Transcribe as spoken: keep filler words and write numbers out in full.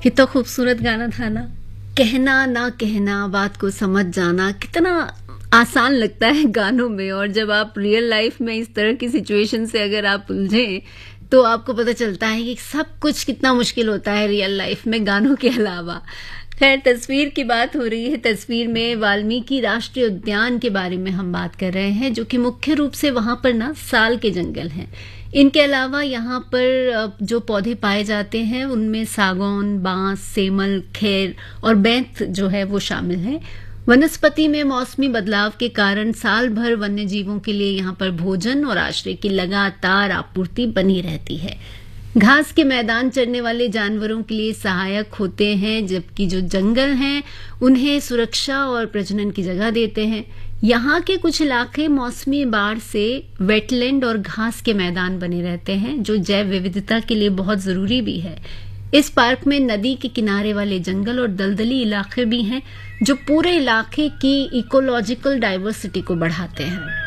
कितना खूबसूरत गाना था ना। कहना ना कहना, बात को समझ जाना, कितना आसान लगता है गानों में। और जब आप रियल लाइफ में इस तरह की सिचुएशन से अगर आप उलझें तो आपको पता चलता है कि सब कुछ कितना मुश्किल होता है रियल लाइफ में गानों के अलावा। खैर, तस्वीर की बात हो रही है। तस्वीर में वाल्मीकि राष्ट्रीय उद्यान के बारे में हम बात कर रहे हैं, जो कि मुख्य रूप से वहां पर ना साल के जंगल हैं। इनके अलावा यहाँ पर जो पौधे पाए जाते हैं उनमें सागौन, बांस, सेमल, खेर और बैंत जो है वो शामिल हैं। वनस्पति में मौसमी बदलाव के कारण साल भर वन्य जीवों के लिए यहाँ पर भोजन और आश्रय की लगातार आपूर्ति बनी रहती है। घास के मैदान चरने वाले जानवरों के लिए सहायक होते हैं, जबकि जो जंगल हैं उन्हें सुरक्षा और प्रजनन की जगह देते हैं। यहाँ के कुछ इलाके मौसमी बाढ़ से वेटलैंड और घास के मैदान बने रहते हैं, जो जैव विविधता के लिए बहुत जरूरी भी है। इस पार्क में नदी के किनारे वाले जंगल और दलदली इलाके भी हैं, जो पूरे इलाके की इकोलॉजिकल डाइवर्सिटी को बढ़ाते हैं।